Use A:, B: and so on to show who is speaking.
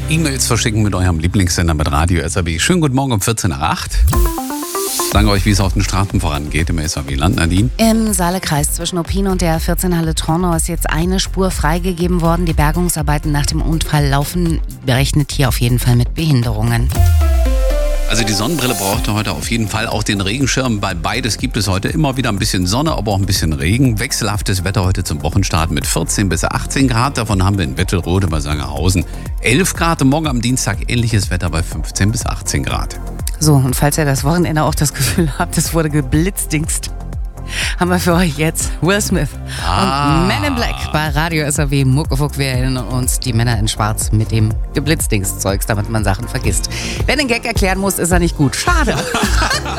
A: E-Mails verschicken mit eurem Lieblingssender mit Radio SAW. Schönen guten Morgen um 14:08 Uhr. Sagen euch, wie es auf den Straßen vorangeht im SAW-Land, Nadine.
B: Im Saalekreis zwischen Oppin und der 14-Halle Tronau ist jetzt eine Spur freigegeben worden. Die Bergungsarbeiten nach dem Unfall laufen, berechnet hier auf jeden Fall mit Behinderungen.
A: Also die Sonnenbrille braucht ihr heute auf jeden Fall, auch den Regenschirm. Bei beides gibt es heute immer wieder ein bisschen Sonne, aber auch ein bisschen Regen. Wechselhaftes Wetter heute zum Wochenstart mit 14 bis 18 Grad. Davon haben wir in Wettelrode bei Sangerhausen 11 Grad. Und morgen am Dienstag ähnliches Wetter bei 15 bis 18 Grad.
B: So, und falls ihr das Wochenende auch das Gefühl habt, es wurde geblitzdingst, haben wir für euch jetzt Will Smith und Men in Black bei Radio SAW Muckefuck. Wir erinnern uns, die Männer in Schwarz mit dem Geblitzdingszeugs, damit man Sachen vergisst. Wer den Gag erklären muss, ist er nicht gut. Schade.